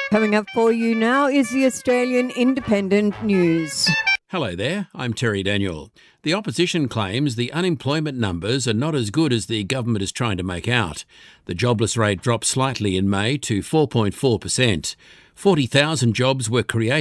Coming up for you now is the Australian Independent News. Hello there, I'm Terry Daniel. The opposition claims the unemployment numbers are not as good as the government is trying to make out. The jobless rate dropped slightly in May to 4.4%. 40,000 jobs were created